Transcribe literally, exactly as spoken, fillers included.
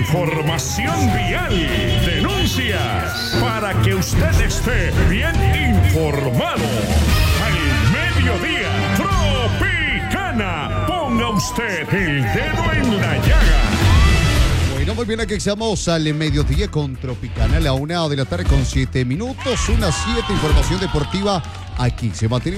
Información vial, denuncias, para que usted esté bien informado. Al mediodía, Tropicana, ponga usted el dedo en la llaga. Bueno, muy bien, aquí estamos al mediodía con Tropicana, a la una de la tarde con siete minutos, unas siete, información deportiva aquí. Se mantiene